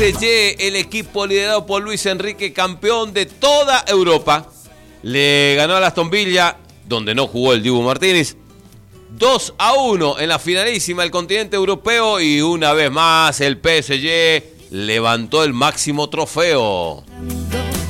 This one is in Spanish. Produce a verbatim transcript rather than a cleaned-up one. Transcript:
S G, el equipo liderado por Luis Enrique, campeón de toda Europa, le ganó a Aston Villa, donde no jugó el Dibu Martínez, dos a uno en la finalísima del continente europeo, y una vez más el P S G levantó el máximo trofeo.